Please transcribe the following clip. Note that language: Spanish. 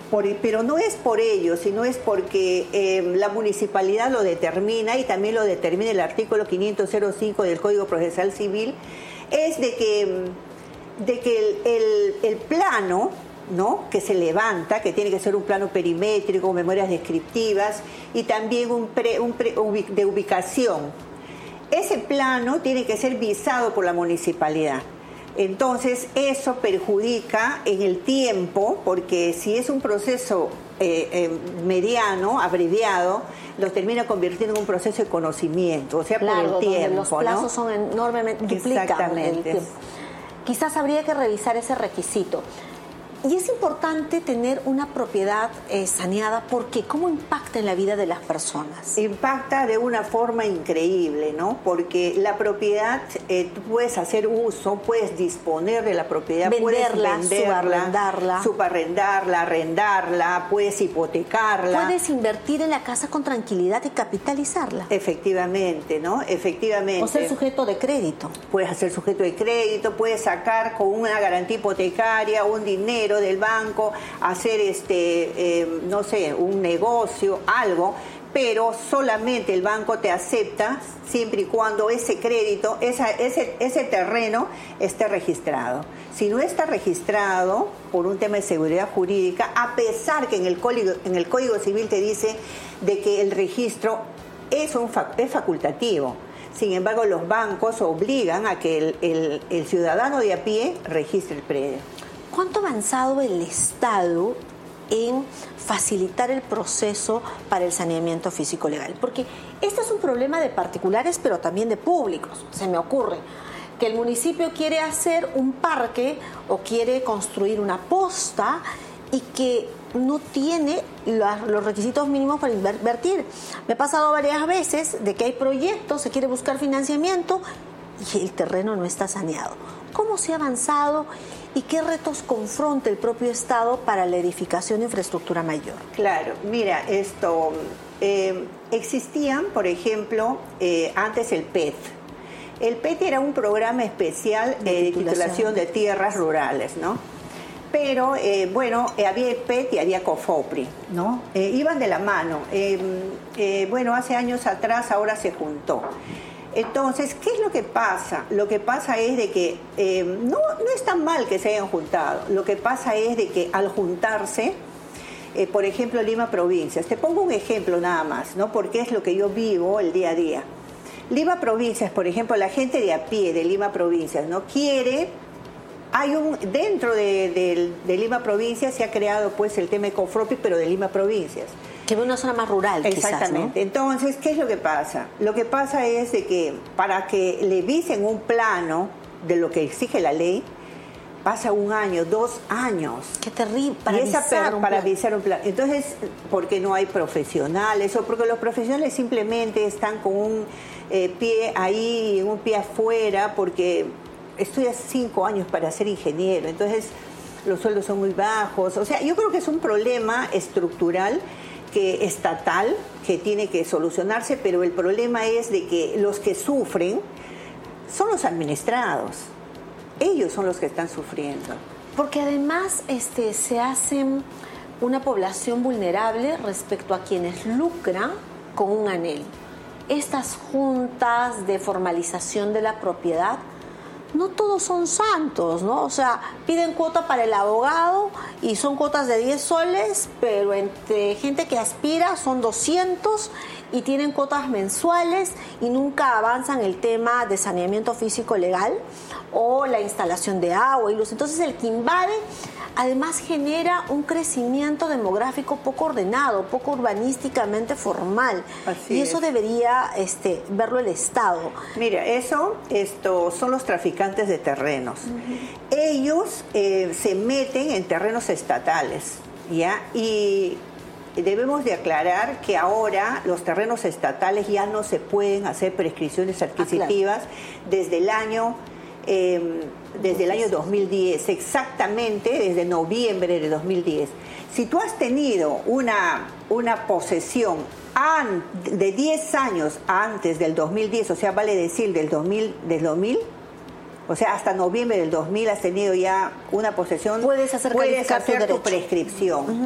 pero no es por ello, sino es porque la municipalidad lo determina, y también lo determina el artículo 505 del Código Procesal Civil, es de que el plano, ¿no?, que se levanta, que tiene que ser un plano perimétrico, memorias descriptivas y también de ubicación. Ese plano tiene que ser visado por la municipalidad. Entonces, eso perjudica en el tiempo, porque si es un proceso mediano, abreviado, lo termina convirtiendo en un proceso de conocimiento, o sea, claro, por el tiempo, los plazos, ¿no?, son enormemente, duplican el tiempo. Quizás habría que revisar ese requisito. Y es importante tener una propiedad saneada, porque ¿cómo impacta en la vida de las personas? Impacta de una forma increíble, ¿no? Porque la propiedad, tú puedes hacer uso, puedes disponer de la propiedad, venderla, puedes venderla, subarrendarla, arrendarla, puedes hipotecarla. Puedes invertir en la casa con tranquilidad y capitalizarla. Efectivamente, ¿no? Efectivamente. O ser sujeto de crédito. Puedes ser sujeto de crédito, puedes sacar con una garantía hipotecaria un dinero del banco, hacer no sé, un negocio, algo, pero solamente el banco te acepta siempre y cuando ese crédito, ese terreno esté registrado. Si no está registrado por un tema de seguridad jurídica, a pesar que en el Código Civil te dice de que el registro es facultativo, sin embargo los bancos obligan a que el ciudadano de a pie registre el predio. ¿Cuánto ha avanzado el Estado en facilitar el proceso para el saneamiento físico-legal? Porque este es un problema de particulares, pero también de públicos. Se me ocurre que el municipio quiere hacer un parque o quiere construir una posta y que no tiene los requisitos mínimos para invertir. Me ha pasado varias veces de que hay proyectos, se quiere buscar financiamiento y el terreno no está saneado. ¿Cómo se ha avanzado y qué retos confronta el propio Estado para la edificación de infraestructura mayor? Claro, mira, existían, por ejemplo, antes el PET. El PET era un programa especial de titulación de tierras rurales, ¿no? Pero, había el PET y había COFOPRI, ¿no? Iban de la mano. Hace años atrás, ahora se juntó. Entonces, ¿qué es lo que pasa? Lo que pasa es de que no es tan mal que se hayan juntado. Lo que pasa es de que al juntarse, por ejemplo, Lima Provincias, te pongo un ejemplo nada más, ¿no? Porque es lo que yo vivo el día a día. Lima Provincias, por ejemplo, la gente de a pie de Lima Provincias, ¿no? Dentro de Lima Provincias se ha creado pues el tema de COFOPRI, pero de Lima Provincias. Que ve una zona más rural, exactamente. Quizás, ¿no? Entonces, ¿qué es lo que pasa? Lo que pasa es de que para que le visen un plano de lo que exige la ley, pasa 1 año, 2 años. Qué terrible, para visar un plan. Entonces, porque no hay profesionales, o porque los profesionales simplemente están con un pie ahí, un pie afuera, porque estudias 5 años para ser ingeniero, entonces los sueldos son muy bajos. O sea, yo creo que es un problema estructural estatal que tiene que solucionarse, pero el problema es de que los que sufren son los administrados. Ellos son los que están sufriendo. Porque además se hacen una población vulnerable respecto a quienes lucran con un anhelo. Estas juntas de formalización de la propiedad, no todos son santos, ¿no? O sea, piden cuota para el abogado y son cuotas de 10 soles, pero entre gente que aspira son 200 y tienen cuotas mensuales y nunca avanzan el tema de saneamiento físico legal o la instalación de agua y luz. Entonces el que invade además genera un crecimiento demográfico poco ordenado, poco urbanísticamente formal. Y eso debería verlo el Estado. Mira, esto son los traficantes de terrenos. Ellos se meten en terrenos estatales, ¿ya? Y debemos de aclarar que ahora los terrenos estatales ya no se pueden hacer prescripciones adquisitivas desde el año 2010, exactamente desde noviembre de 2010. Si tú has tenido una posesión de 10 años antes del 2010, o sea, vale decir del 2000, o sea, hasta noviembre del 2000 has tenido ya una posesión, puedes hacer tu prescripción.